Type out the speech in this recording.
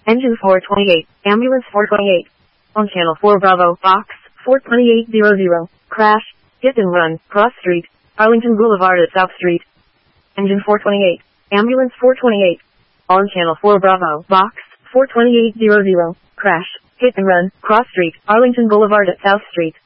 Engine 428, ambulance 428. On channel 4 Bravo, box 42800. Crash, hit and run, cross street, Arlington Boulevard at South Street. Engine 428, ambulance 428. On channel 4 Bravo, box 42800. Crash, hit and run, cross street, Arlington Boulevard at South Street.